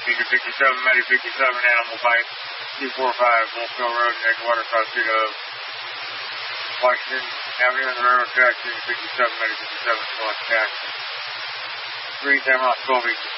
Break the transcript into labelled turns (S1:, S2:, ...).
S1: Senior 57, Matty 57, Animal Bite, 245, Wolfville Road, Edgewater, across the street of Washington Avenue on the railroad track, Senior 57, Matty 57, select tax. Green Tamarack, 12 east.